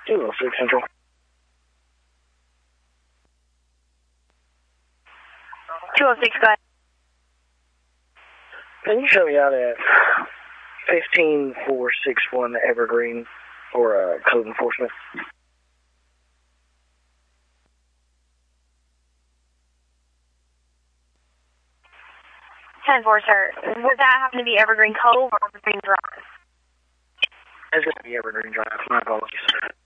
206 Central. Go ahead. Can you show me out at 15461 Evergreen for code enforcement? 10-4, sir. Would that happen to be Evergreen Cove or Evergreen Drive? It's going to be Evergreen Drive. My apologies.